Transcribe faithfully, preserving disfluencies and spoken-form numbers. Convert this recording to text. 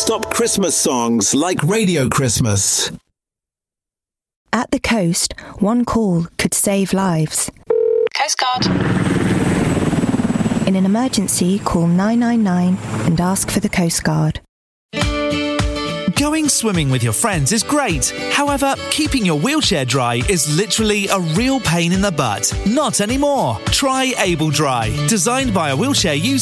stop Christmas songs like Radio Christmas. At the coast, one call could save lives. Coast Guard. In an emergency, call nine nine nine and ask for the Coast Guard. Going swimming with your friends is great. However, keeping your wheelchair dry is literally a real pain in the butt. Not anymore. Try Able Dry. Designed by a wheelchair user